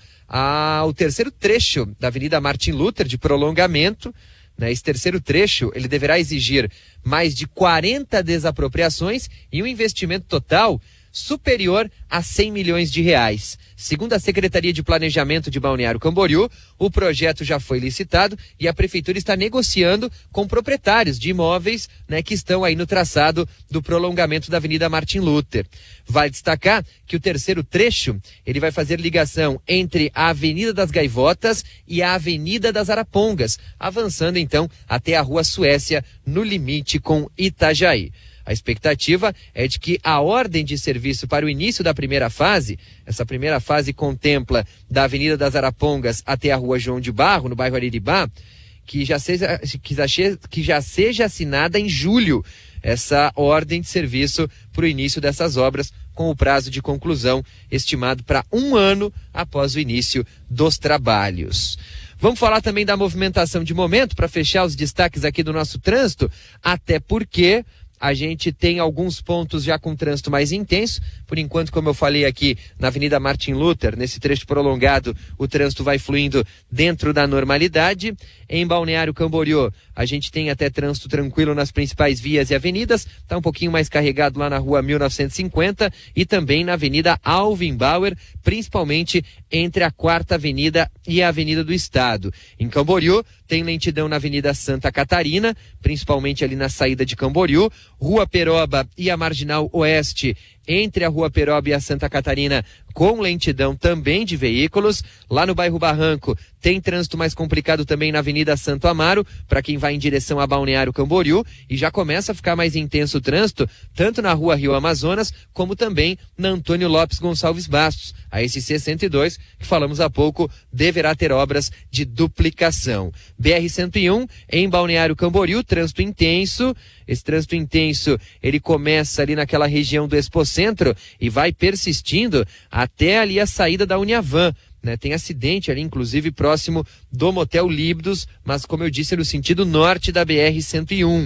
ao terceiro trecho da Avenida Martin Luther de prolongamento. Né, esse terceiro trecho, ele deverá exigir mais de quarenta desapropriações e um investimento total superior a cem milhões de reais. Segundo a Secretaria de Planejamento de Balneário Camboriú, o projeto já foi licitado e a Prefeitura está negociando com proprietários de imóveis, né, que estão aí no traçado do prolongamento da Avenida Martin Luther. Vale destacar que o terceiro trecho, ele vai fazer ligação entre a Avenida das Gaivotas e a Avenida das Arapongas, avançando então até a Rua Suécia, no limite com Itajaí. A expectativa é de que a ordem de serviço para o início da primeira fase, essa primeira fase contempla da Avenida das Arapongas até a Rua João de Barro, no bairro Ariribá, que já seja, que já, que já seja assinada em julho, essa ordem de serviço para o início dessas obras, com o prazo de conclusão estimado para um ano após o início dos trabalhos. Vamos falar também da movimentação de momento, para fechar os destaques aqui do nosso trânsito, até porque a gente tem alguns pontos já com trânsito mais intenso. Por enquanto, como eu falei aqui, na Avenida Martin Luther, nesse trecho prolongado, o trânsito vai fluindo dentro da normalidade. Em Balneário Camboriú, a gente tem até trânsito tranquilo nas principais vias e avenidas. Está um pouquinho mais carregado lá na Rua mil novecentos e cinquenta e também na Avenida Alvin Bauer, principalmente entre a Quarta Avenida e a Avenida do Estado. Em Camboriú, tem lentidão na Avenida Santa Catarina, principalmente ali na saída de Camboriú. Rua Peroba e a Marginal Oeste, entre a Rua Peroba e a Santa Catarina, com lentidão também de veículos. Lá no bairro Barranco, tem trânsito mais complicado também na Avenida Santo Amaro, para quem vai em direção a Balneário Camboriú, e já começa a ficar mais intenso o trânsito, tanto na Rua Rio Amazonas, como também na Antônio Lopes Gonçalves Bastos. A S C cento e dois, que falamos há pouco, deverá ter obras de duplicação. B R cento e um, em Balneário Camboriú, trânsito intenso. Esse trânsito intenso, ele começa ali naquela região do Expocentro e vai persistindo até ali a saída da Uniavan. Né, tem acidente ali, inclusive, próximo do Motel Líbidos, mas como eu disse, no sentido norte da B R cento e um.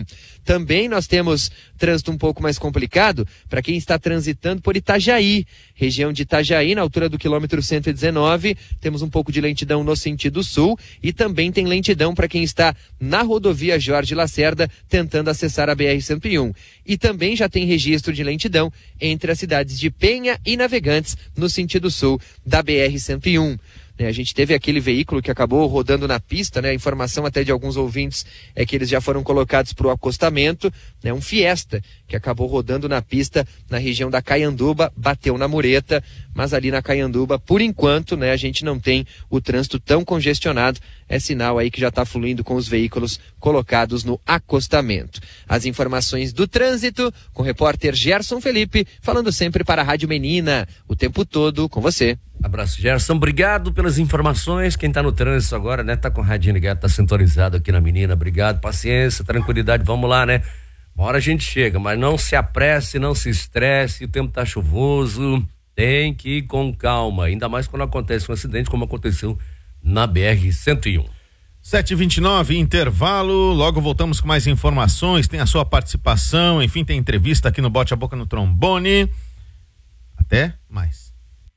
Também nós temos trânsito um pouco mais complicado para quem está transitando por Itajaí, região de Itajaí, na altura do quilômetro cento e dezenove, temos um pouco de lentidão no sentido sul e também tem lentidão para quem está na rodovia Jorge Lacerda tentando acessar a B R cento e um. E também já tem registro de lentidão entre as cidades de Penha e Navegantes no sentido sul da B R cento e um. A gente teve aquele veículo que acabou rodando na pista, né? A informação até de alguns ouvintes é que eles já foram colocados para o acostamento, né? Um Fiesta que acabou rodando na pista na região da Caianduba, bateu na mureta, mas ali na Caianduba, por enquanto, né? A gente não tem o trânsito tão congestionado, é sinal aí que já está fluindo com os veículos colocados no acostamento. As informações do trânsito com o repórter Gerson Felipe, falando sempre para a Rádio Menina, o tempo todo com você. Abraço, Gerson, obrigado pelas informações. Quem tá no trânsito agora, né, tá com o radinho ligado, tá sintonizado aqui na Menina, obrigado, paciência, tranquilidade, vamos lá, né? Uma hora a gente chega, mas não se apresse, não se estresse, o tempo tá chuvoso, tem que ir com calma, ainda mais quando acontece um acidente como aconteceu na B R cento e um. sete e vinte e nove, intervalo, logo voltamos com mais informações, tem a sua participação, enfim, tem entrevista aqui no Bote a Boca no Trombone. Até mais.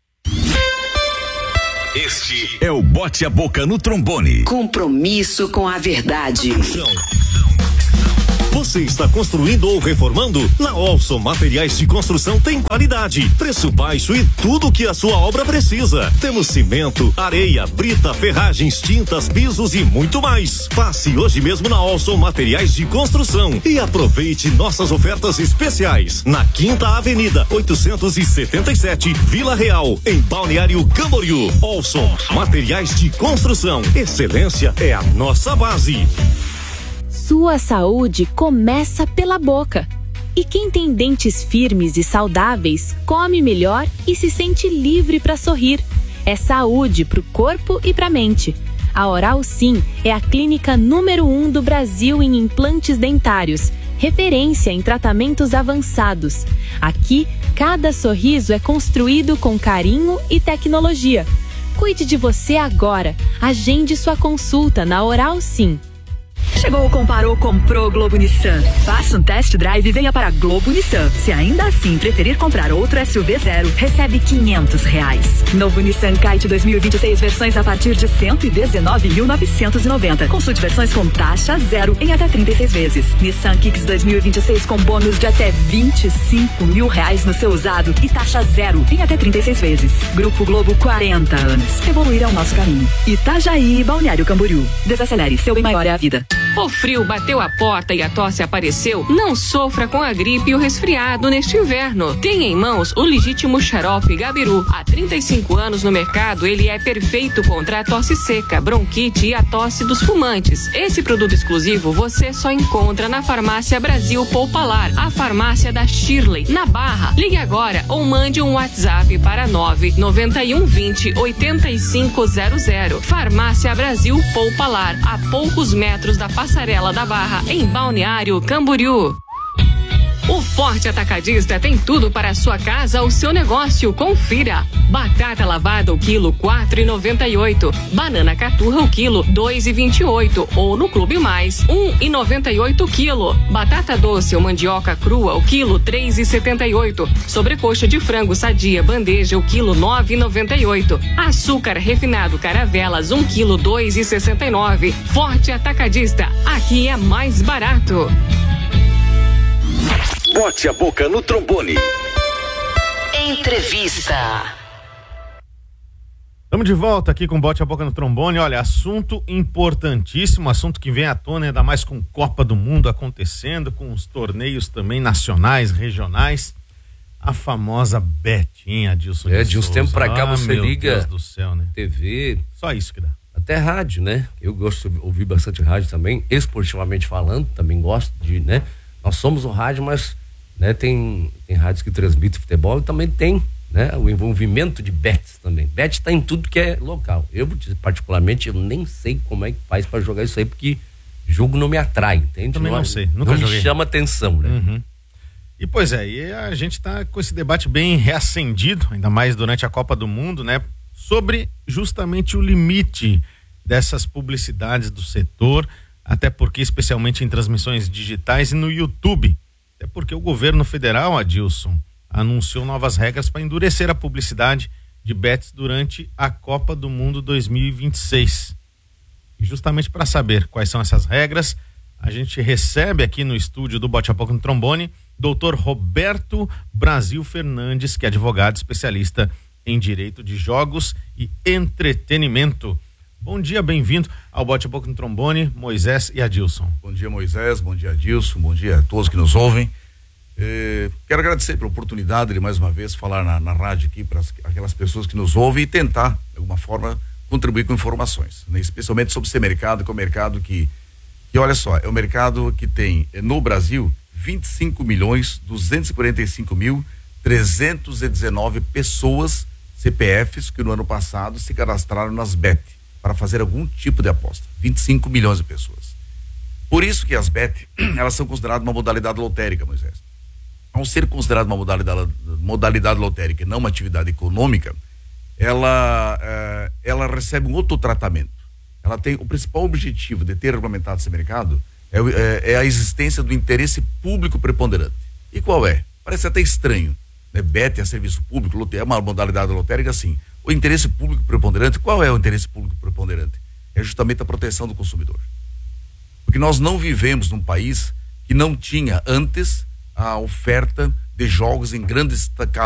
Este é o Bote a Boca no Trombone. Compromisso com a verdade. Você está construindo ou reformando? Na Olson Materiais de Construção tem qualidade, preço baixo e tudo o que a sua obra precisa. Temos cimento, areia, brita, ferragens, tintas, pisos e muito mais. Passe hoje mesmo na Olson Materiais de Construção e aproveite nossas ofertas especiais. Na Quinta Avenida, oitocentos e setenta e sete, Vila Real, em Balneário Camboriú. Olson Materiais de Construção. Excelência é a nossa base. Sua saúde começa pela boca. E quem tem dentes firmes e saudáveis, come melhor e se sente livre para sorrir. É saúde para o corpo e para a mente. A Oral Sim é a clínica número um do Brasil em implantes dentários, referência em tratamentos avançados. Aqui, cada sorriso é construído com carinho e tecnologia. Cuide de você agora. Agende sua consulta na Oral Sim. Chegou, comparou, comprou Globo Nissan. Faça um test drive e venha para a Globo Nissan. Se ainda assim preferir comprar outro S U V zero, recebe quinhentos reais. Novo Nissan Kite dois mil e vinte e seis, versões a partir de cento e dezenove mil novecentos e noventa. Consulte versões com taxa zero em até trinta e seis vezes. Nissan Kicks dois mil e vinte e seis com bônus de até vinte e cinco mil reais no seu usado e taxa zero em até trinta e seis vezes. Grupo Globo, quarenta anos. Evoluir é o nosso caminho. Itajaí e Balneário Camboriú. Desacelere, seu bem maior é a vida. O frio bateu a porta e a tosse apareceu? Não sofra com a gripe e o resfriado neste inverno. Tenha em mãos o legítimo xarope Gabiru. Há trinta e cinco anos no mercado, ele é perfeito contra a tosse seca, bronquite e a tosse dos fumantes. Esse produto exclusivo você só encontra na Farmácia Brasil Poupalar, a farmácia da Shirley, na Barra. Ligue agora ou mande um WhatsApp para nove nove um vinte oitenta e cinco zero zero. Farmácia Brasil Poupalar, a poucos metros da Passarela da Barra, em Balneário Camboriú. O Forte Atacadista tem tudo para a sua casa ou seu negócio. Confira. Batata lavada o quilo quatro e noventa e oito. Banana caturra o quilo dois e vinte e oito. Ou no Clube Mais um e noventa e oito quilo. Batata doce ou mandioca crua o quilo três e setenta e oito. Sobrecoxa de frango sadia bandeja o quilo nove e noventa e oito. Açúcar refinado Caravelas um quilo dois e sessenta e nove. Forte Atacadista. Aqui é mais barato. Bote a Boca no Trombone. Entrevista. Estamos de volta aqui com Bote a Boca no Trombone. Olha, assunto importantíssimo, assunto que vem à tona, ainda mais com Copa do Mundo acontecendo, com os torneios também nacionais, regionais. A famosa Betinha, Dilson. É, de uns tempos pra cá você ah, liga Deus do céu, né? T V. Só isso que dá. Até rádio, né? Eu gosto de ouvir bastante rádio também, esportivamente falando, também gosto de, né? Nós somos o rádio, mas né, tem, tem rádios que transmitem futebol e também tem, né, o envolvimento de bets também. Bet está em tudo que é local. Eu, particularmente, eu nem sei como é que faz para jogar isso aí, porque jogo não me atrai, entende? Também não, não sei, nunca não joguei. Me chama atenção, né? Uhum. E pois é, e a gente está com esse debate bem reacendido, ainda mais durante a Copa do Mundo, né, sobre justamente o limite dessas publicidades do setor. até porque especialmente em transmissões digitais e no YouTube. Até porque o governo federal, Adilson, anunciou novas regras para endurecer a publicidade de bets durante a Copa do Mundo dois mil e vinte e seis. E justamente para saber quais são essas regras, a gente recebe aqui no estúdio do Bote a Pouco no Trombone doutor Roberto Brasil Fernandes, que é advogado especialista em direito de jogos e entretenimento. Bom dia, bem-vindo ao Bote a Pouco no Trombone, Moisés e Adilson. Bom dia, Moisés, bom dia, Adilson, bom dia a todos que nos ouvem. Eh, quero agradecer pela oportunidade de mais uma vez falar na, na rádio aqui para aquelas pessoas que nos ouvem e tentar, de alguma forma, contribuir com informações, né? Especialmente sobre esse mercado, que é o mercado que, que, olha só, é o mercado que tem no Brasil vinte e cinco milhões duzentos e quarenta e cinco mil trezentos e dezenove pessoas, C P Fs, que no ano passado se cadastraram nas bet para fazer algum tipo de aposta. vinte e cinco milhões de pessoas. Por isso que as bet, elas são consideradas uma modalidade lotérica, Moisés. Ao ser considerada uma modalidade, modalidade lotérica e não uma atividade econômica, ela, eh, ela recebe um outro tratamento. Ela tem o principal objetivo de ter regulamentado esse mercado é, é, é a existência do interesse público preponderante. E qual é? Parece até estranho, né? Bet é serviço público, é uma modalidade lotérica, sim. O interesse público preponderante, qual é o interesse público preponderante? É justamente a proteção do consumidor. Porque nós não vivemos num país que não tinha antes a oferta de jogos em grande